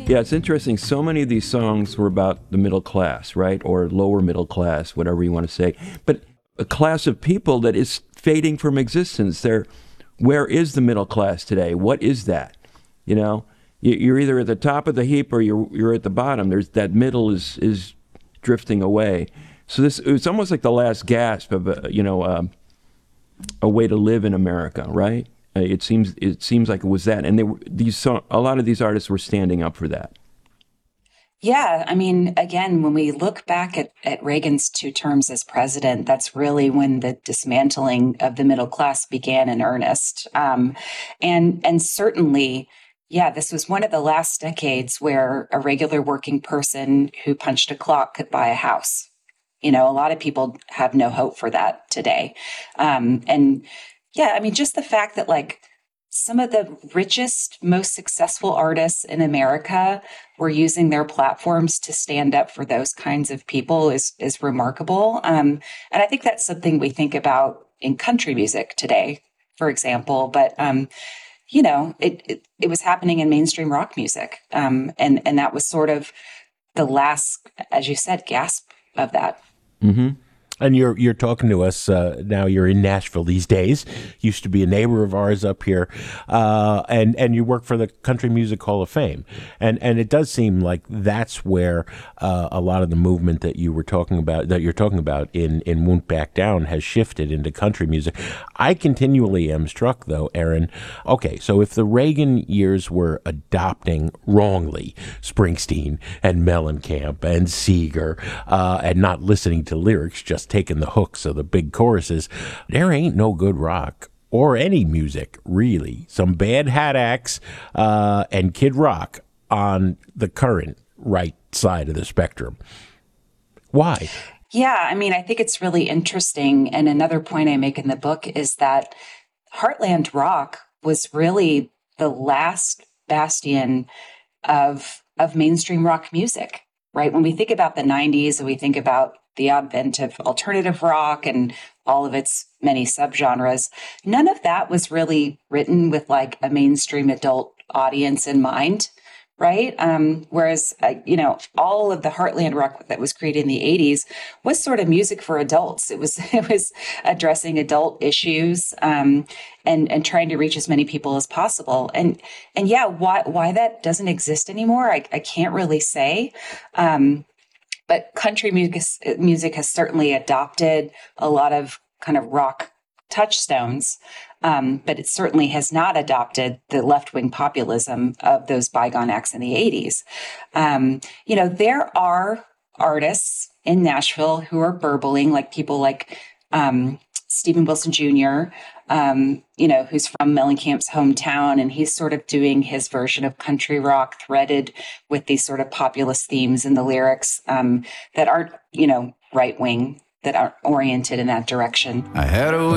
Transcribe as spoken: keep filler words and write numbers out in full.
Yeah, it's interesting. So many of these songs were about the middle class, right? Or lower middle class, whatever you want to say. But a class of people that is fading from existence. They're, where is the middle class today? What is that? You know, You- you're either at the top of the heap or you're you're at the bottom. There's that middle is is drifting away. So this it's almost like the last gasp of a, you know um, a way to live in America, right? Uh, It seems it seems like it was that, and they were, these song, a lot of these artists were standing up for that. Yeah, I mean, again, when we look back at, at Reagan's two terms as president, that's really when the dismantling of the middle class began in earnest. Um, and and certainly, yeah, this was one of the last decades where a regular working person who punched a clock could buy a house. You know, a lot of people have no hope for that today. Um, and yeah, I mean, just the fact that like some of the richest, most successful artists in America were using their platforms to stand up for those kinds of people is is remarkable. Um, and I think that's something we think about in country music today, for example. But um, you know, it, it it was happening in mainstream rock music, um, and and that was sort of the last, as you said, gasp of that. Hmm. And you're you're talking to us uh, now. You're in Nashville these days. Used to be a neighbor of ours up here, uh, and and you work for the Country Music Hall of Fame. And and it does seem like that's where uh, a lot of the movement that you were talking about, that you're talking about in in Won't Back Down, has shifted into country music. I continually am struck, though, Aaron. Okay, so if the Reagan years were adopting wrongly Springsteen and Mellencamp and Seeger, uh, and not listening to lyrics, just taking the hooks of the big choruses, there ain't no good rock or any music, really. Some bad hat acts uh, and Kid Rock on the current right side of the spectrum. Why? Yeah, I mean, I think it's really interesting. And another point I make in the book is that Heartland rock was really the last bastion of of mainstream rock music, right? When we think about the nineties and we think about the advent of alternative rock and all of its many subgenres, none of that was really written with like a mainstream adult audience in mind, right? Um, whereas, uh, you know, all of the Heartland rock that was created in the eighties was sort of music for adults. It was it was addressing adult issues, um, and and trying to reach as many people as possible. And and yeah, why why that doesn't exist anymore, I, I can't really say. Um, but country music music has certainly adopted a lot of kind of rock touchstones, um, but it certainly has not adopted the left-wing populism of those bygone acts in the eighties. Um, you know, there are artists in Nashville who are burbling, like people like um, Stephen Wilson Junior, um, you know, who's from Mellencamp's hometown, and he's sort of doing his version of country rock threaded with these sort of populist themes in the lyrics, um, that aren't, you know, right-wing, that aren't oriented in that direction. I had a